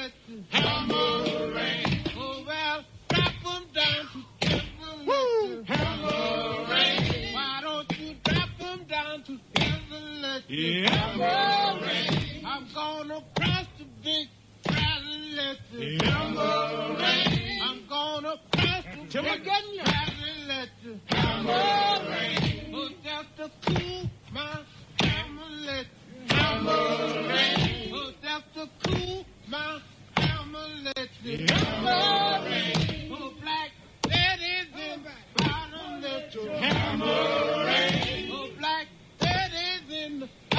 let you hammer rain. Oh, well, drop them down together. Woo! Hammer rain. Why don't you drop them down together? Let you hammer rain. I'm gonna cross the big valley. Let you hammer rain. I'm gonna cross the big valley. Let you hammer rain. Oh, just to cool my hammer. Let